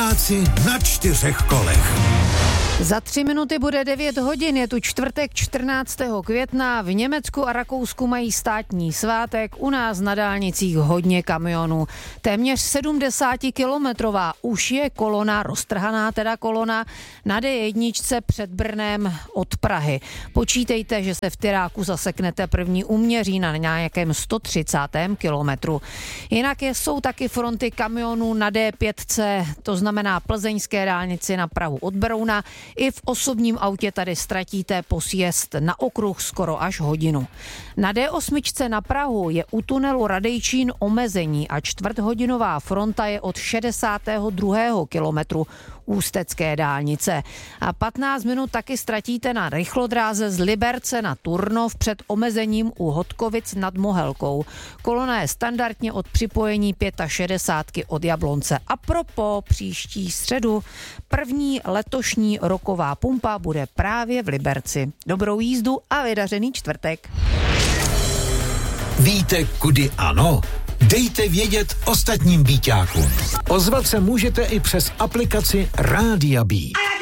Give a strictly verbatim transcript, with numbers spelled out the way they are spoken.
Pražáci na čtyřech kolech. Za tři minuty bude devět hodin, je tu čtvrtek čtrnáctého května, v Německu a Rakousku mají státní svátek, u nás na dálnicích hodně kamionů. Téměř sedmdesátikilometrová už je kolona, roztrhaná teda kolona, na D jedna před Brnem od Prahy. Počítejte, že se v Tyráku zaseknete první úměří na nějakém sto třicátém kilometru. Jinak jsou taky fronty kamionů na D pět, to znamená plzeňské dálnici na Prahu od Berouna. I v osobním autě tady ztratíte po sjezd na okruh skoro až hodinu. Na D osm na Prahu je u tunelu Radejčín omezení a čtvrthodinová fronta je od šedesátého druhého kilometru ústecké dálnice. A patnáct minut taky ztratíte na rychlodráze z Liberce na Turnov před omezením u Hodkovic nad Mohelkou. Kolona je standardně od připojení šedesát pět od Jablonce. A propo příští středu první letošní roková pumpa bude právě v Liberci. Dobrou jízdu a vydařený čtvrtek. Víte, kudy ano? Dejte vědět ostatním býťákům. Ozvat se můžete i přes aplikaci Rádia B.